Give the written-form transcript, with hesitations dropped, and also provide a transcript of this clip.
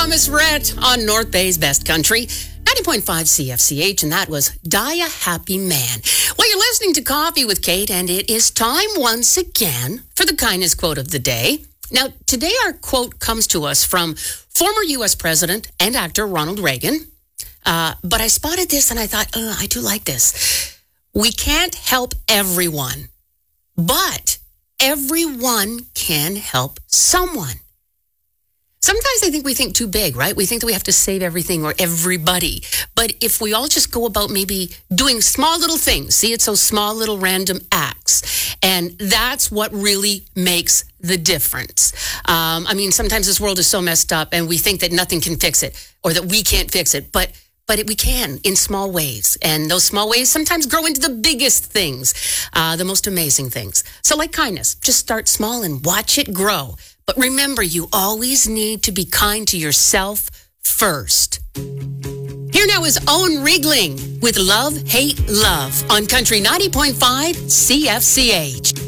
Thomas Rhett on North Bay's Best Country, 90.5 CFCH, and that was Die a Happy Man. Well, you're listening to Coffee with Kate, and it is time once again for the kindness quote of the day. Now, today our quote comes to us from former U.S. President and actor Ronald Reagan. But I spotted this and I thought, I do like this. We can't help everyone, but everyone can help someone. Sometimes I think we think too big, right? We think that we have to save everything or everybody. But if we all just go about maybe doing small little things, see, it's those small little random acts. And that's what really makes the difference. Sometimes this world is so messed up and we think that nothing can fix it or that we can't fix it. But we can in small ways. And those small ways sometimes grow into the biggest things, the most amazing things. So like kindness, just start small and watch it grow. But remember, you always need to be kind to yourself first. Here now is Owen Riegling with Love, Hate, Love on Country 90.5 CFCH.